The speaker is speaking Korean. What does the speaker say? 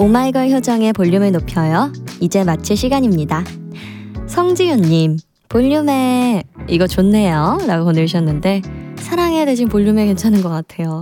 오마이걸 효정의 볼륨을 높여요. 이제 마칠 시간입니다. 성지윤님, 볼륨에 이거 좋네요 라고 보내주셨는데 사랑해 대신 볼륨에 괜찮은 것 같아요.